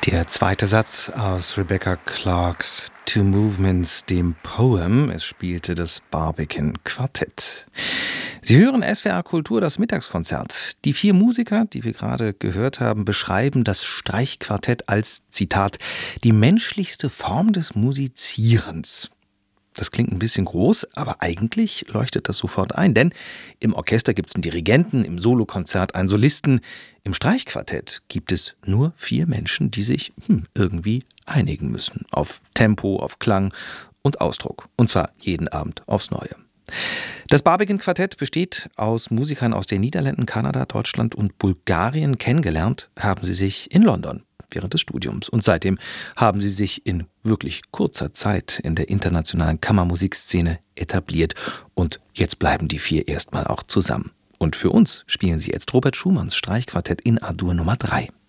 Der zweite Satz aus Rebecca Clarks Two Movements, dem Poem. Es spielte das Barbican Quartett. Sie hören SWR Kultur, das Mittagskonzert. Die 4 Musiker, die wir gerade gehört haben, beschreiben das Streichquartett als, Zitat, die menschlichste Form des Musizierens. Das klingt ein bisschen groß, aber eigentlich leuchtet das sofort ein. Denn im Orchester gibt es einen Dirigenten, im Solokonzert einen Solisten. Im Streichquartett gibt es nur 4 Menschen, die sich irgendwie einigen müssen. Auf Tempo, auf Klang und Ausdruck. Und zwar jeden Abend aufs Neue. Das Barbican-Quartett besteht aus Musikern aus den Niederlanden, Kanada, Deutschland und Bulgarien. Kennengelernt haben sie sich in London während des Studiums. Und seitdem haben sie sich in wirklich kurzer Zeit in der internationalen Kammermusikszene etabliert. Und jetzt bleiben die 4 erstmal auch zusammen. Und für uns spielen sie jetzt Robert Schumanns Streichquartett in A-Dur Nummer 3.